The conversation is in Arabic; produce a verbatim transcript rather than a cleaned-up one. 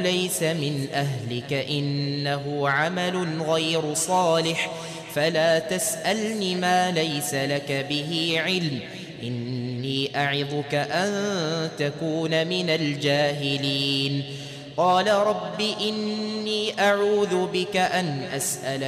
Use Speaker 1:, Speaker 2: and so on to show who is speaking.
Speaker 1: ليس من أهلك إنه عمل غير صالح فلا تسألني ما ليس لك به علم إني أعظك أن تكون من الجاهلين قال رب إني أعوذ بك أن أسألك